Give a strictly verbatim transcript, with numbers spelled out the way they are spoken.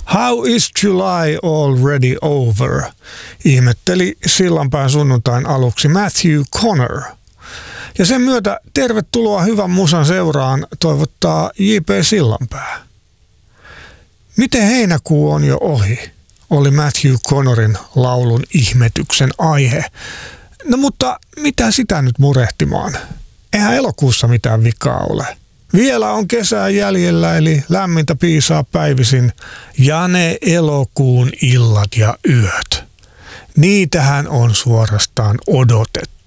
How is July already over? Ihmetteli Sillanpään sunnuntain aluksi Matthew Connor. Ja sen myötä tervetuloa hyvän musan seuraan toivottaa J P Sillanpää. Miten heinäkuu on jo ohi, oli Matthew Connorin laulun ihmetyksen aihe. No mutta mitä sitä nyt murehtimaan? Eihän elokuussa mitään vikaa ole. Vielä on kesää jäljellä, eli lämmintä piisaa päivisin ja ne elokuun illat ja yöt. Niitähän on suorastaan odotettu.